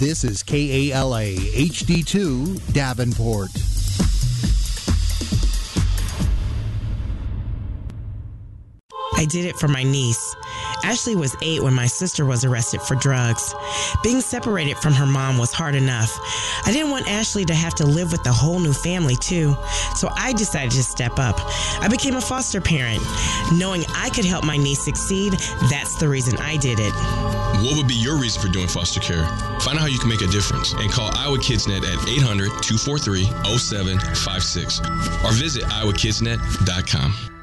This is KALA HD2 Davenport. I did it for my niece. Ashley was 8 when my sister was arrested for drugs. Being separated from her mom was hard enough. I didn't want Ashley to have to live with a whole new family too, so I decided to step up. I became a foster parent. Knowing I could help my niece succeed, that's the reason I did it. What would be your reason for doing foster care? Find out how you can make a difference and call Iowa KidsNet at 800-243-0756 or visit iowakidsnet.com.